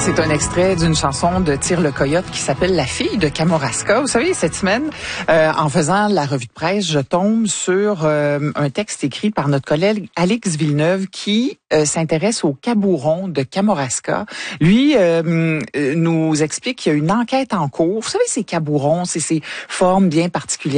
C'est un extrait d'une chanson de Tire le Coyote qui s'appelle La fille de Kamouraska. Vous savez, cette semaine, en faisant la revue de presse, je tombe sur un texte écrit par notre collègue Alex Villeneuve qui s'intéresse au Cabouron de Kamouraska. Lui nous explique qu'il y a une enquête en cours. Vous savez, ces cabourons, c'est ces formes bien particulières